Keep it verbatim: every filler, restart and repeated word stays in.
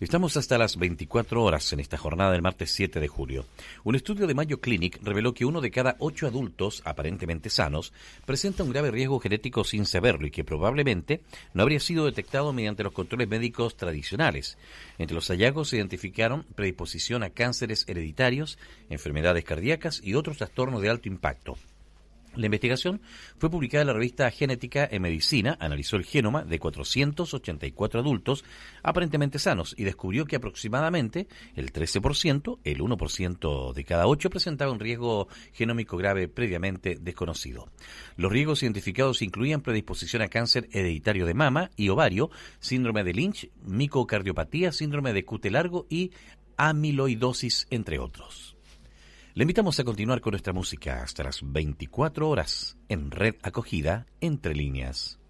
Estamos hasta las veinticuatro horas en esta jornada del martes siete de julio. Un estudio de Mayo Clinic reveló que uno de cada ocho adultos, aparentemente sanos, presenta un grave riesgo genético sin saberlo y que probablemente no habría sido detectado mediante los controles médicos tradicionales. Entre los hallazgos se identificaron predisposición a cánceres hereditarios, enfermedades cardíacas y otros trastornos de alto impacto. La investigación fue publicada en la revista Genética en Medicina, analizó el genoma de cuatrocientos ochenta y cuatro adultos aparentemente sanos y descubrió que aproximadamente el trece por ciento, el uno por ciento de cada ocho, presentaba un riesgo genómico grave previamente desconocido. Los riesgos identificados incluían predisposición a cáncer hereditario de mama y ovario, síndrome de Lynch, micocardiopatía, síndrome de Cute largo y amiloidosis, entre otros. Le invitamos a continuar con nuestra música hasta las veinticuatro horas en Red Acogida Entre Líneas.